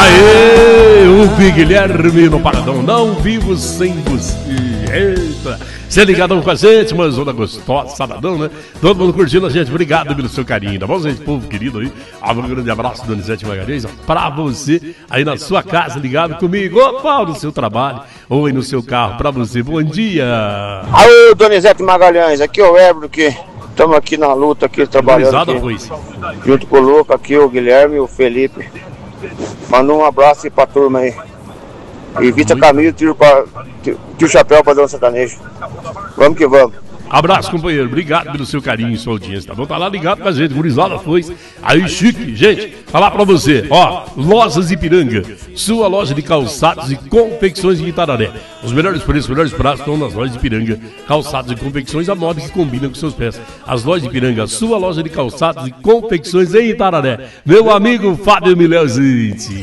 Aê, o Guilherme no Paradão, não vivo sem você. Eita, você é ligadão com a gente, mas onda gostosa, sabadão, né? Todo mundo curtindo a gente, obrigado pelo seu carinho, tá bom, gente? Povo querido aí, um grande abraço, Donizete Magalhães, pra você aí na sua casa, ligado comigo, ou no seu trabalho, ou aí no seu carro, pra você, bom dia. Alô, Donizete Magalhães, aqui é o Ébrio, que estamos aqui na luta, aqui trabalhando aqui, junto com o Luca, aqui o Guilherme e o Felipe. Manda um abraço aí pra turma aí. Evita caminho, tira o chapéu pra dar um sertanejo. Vamos que vamos. Abraço, companheiro. Obrigado pelo seu carinho e sua audiência, tá bom? Tá lá ligado com a gente. Gurizada foi. Aí, chique. Gente, falar pra você. Ó, Lojas Ipiranga. Sua loja de calçados e confecções de Itararé. Os melhores preços, os melhores prazos estão nas lojas de Ipiranga. Calçados e confecções, a moda que combina com seus pés. As lojas de Ipiranga, sua loja de calçados e confecções em Itararé. Meu amigo Fábio Milhãozzi.